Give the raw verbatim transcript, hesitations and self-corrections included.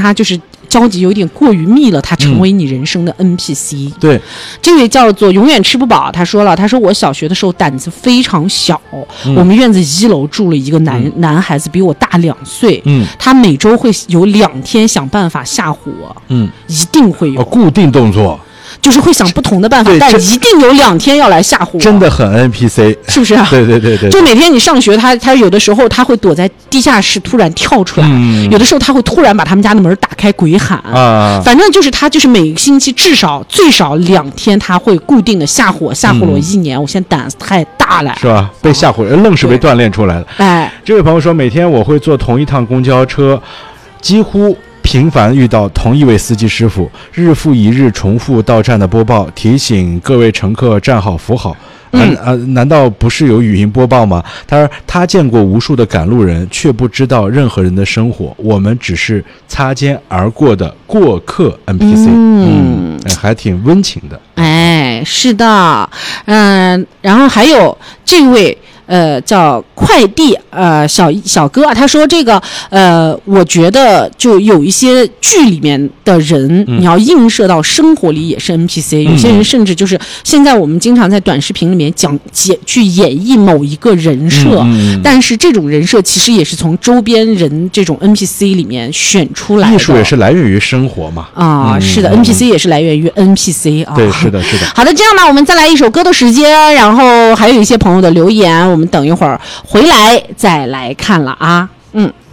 他就是交集有点过于密了，他成为你人生的 N P C、嗯、 对， 这位叫做永远吃不饱，他说了，他说我小学的时候胆子非常小、嗯、我们院子一楼住了一个男、嗯、男孩子比我大两岁，嗯，他每周会有两天想办法吓唬我，嗯，一定会有、 哦、固定动作， 就是会想不同的办法，但一定有两天要来吓唬我， 真的很 N P C， 是不是啊？ 对对对 对, 对， 就每天你上学，他他有的时候他会躲在地下室突然跳出来、嗯、有的时候他会突然把他们家的门打开鬼喊啊，反正就是他就是每个星期至少最少两天他会固定的吓唬我，吓唬了我一年、嗯、我现在胆子太大了， 是吧？被吓唬人、哦、愣是被锻炼出来了。 哎， 这位朋友说，每天我会坐同一趟公交车，几乎频繁遇到同一位司机师傅，日复一日重复到站的播报，提醒各位乘客站好扶好。嗯啊，难道不是有语音播报吗？他说他见过无数的赶路人，却不知道任何人的生活，我们只是擦肩而过的过客 N P C。 嗯, 嗯还挺温情的。 哎，是的，嗯、呃，然后还有这位呃叫快递呃小小哥啊，他说这个呃，我觉得就有一些剧里面的人、嗯、你要映射到生活里也是 N P C、嗯、有些人甚至就是现在我们经常在短视频里面讲解去演绎某一个人设、嗯嗯、但是这种人设其实也是从周边人这种 N P C 里面选出来的， 艺术也是来源于生活嘛。 啊、嗯，是的、嗯、N P C 也是来源于 N P C 啊。 对，是的是的。 好的，这样呢我们再来一首歌的时间，然后还有一些朋友的留言，我们等一会儿回来再来看了啊。嗯。